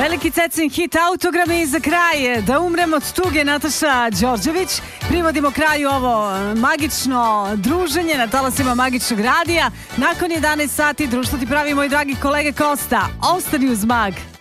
Veliki Cecin hit Autogrami za kraj. Da umrem od tuge, Nataša Đorđević. Privodimo kraju ovo magično druženje na talasima magičnog radija. Nakon 11 sati društvo ti pravi moj dragi kolega Kosta. Ostani uz Mag.